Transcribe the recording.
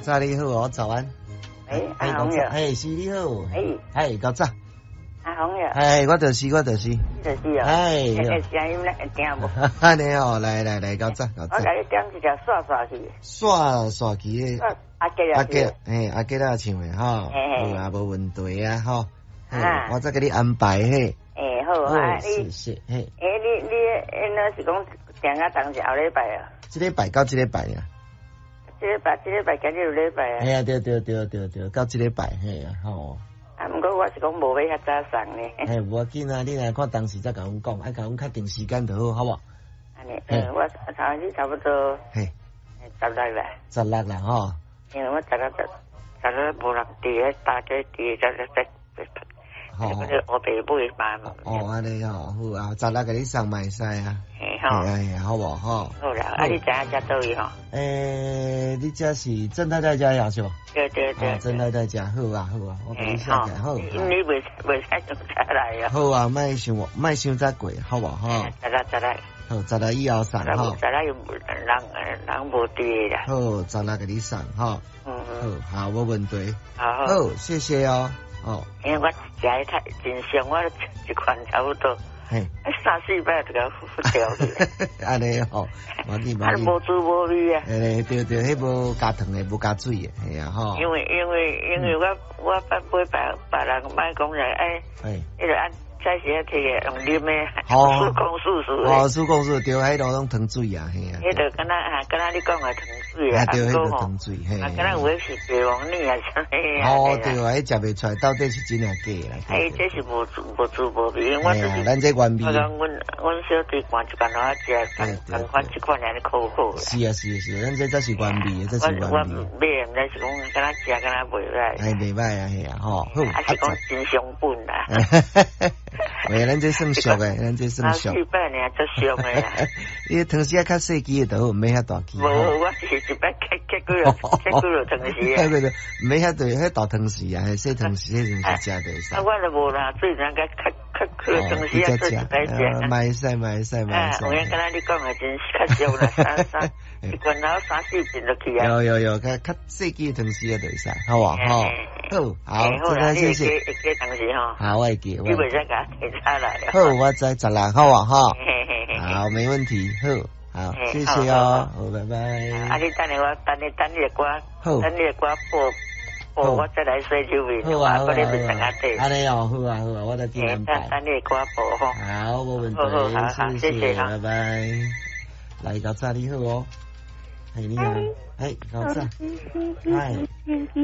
早你好哦，早安。 阿红哟， 是你好。高早。 阿红哟， 我就是。 你就是哦。声音咧会听无？ 安尼哦，来，高早。 我甲你点一条刷去。 刷去的。 阿吉拉唱的吼，好啊，无问题啊吼。我再给你安排嘿。 好啊， 是。 你那是讲定啊，当是后礼拜啊。 这礼拜到这礼拜啊。 这礼拜今日有礼拜啊。 哎呀，对，到这礼拜嘿啊吼。 啊，不过我是讲无要较早送呢。 无要紧啊，你来看当时再甲阮讲，爱甲阮确定时间就好，好无？ 安尼，我头日差不多16啦。 16啦吼。 因为我16无人伫咧大家伫在。 好， 我爸母嘛。 安尼吼，好啊，16给你送买使啊。好无吼。 好啦，啊，你家倒位吼？ 你家是正太太家呀是无？ 对。 正太太家，好啊，我给你写起来好。 你袂使上早来啊。 好啊，莫想再过，好无吼 ？16。 好，16以后送吼。 16有人无伫啦。 好，16给你送吼。好，无问题。 好， 谢谢哦。 因为我食的太真香，我一款差不多，3-4摆就甲付掉去。 安尼吼， 无滋无味啊。 对，迄无加糖的，无加水的，系啊吼。 因为我捌买别人买讲来，迄个按再时摕个用啉的，速控素。 速控素对，迄度拢糖水啊，系啊。 迄个敢若你讲的糖水啊， 对，迄个糖水，嘿。 敢若有的是白王奶啊，啥物。对啊，迄食袂出来，到底是真定假啦？ 这是无滋无味，因为我就是。 咱这原味。 我讲阮小弟换一罐落食，同款一款安尼口好。 是，咱这是原味，这是原味。 我买毋知是讲敢若食敢若袂歹。 袂歹啊，系啊，吼。 还是讲真上本啦。 喂，咱这算俗诶，咱这算俗。 4摆尔足俗诶啦。 伊汤匙较细支的，都免遐大支。 无，我是一摆开几落汤匙啊。 免遐大，迄大汤匙啊，细汤匙，迄阵是食得使。 我就无啦，最近较汤匙啊，做一摆食。 卖使。 有影敢若你讲诶，真是较俗啦，一罐头3-4瓶落去啊。 有，较细支汤匙啊，就会使，好无吼？好，真的谢谢。 记当时吼。 好，我会记。 你袂使甲提早来。 好，我知16好啊，哈。好，没问题。好，谢谢哦。好，拜拜。 啊，你等我个歌，等你个歌播，我再来洗手面。 好啊。 安尼哦，好啊，我再听安排。 等你个歌播吼。 好，冇问题。 好，谢谢， 拜拜。来，高早你好哦。系你好，高早。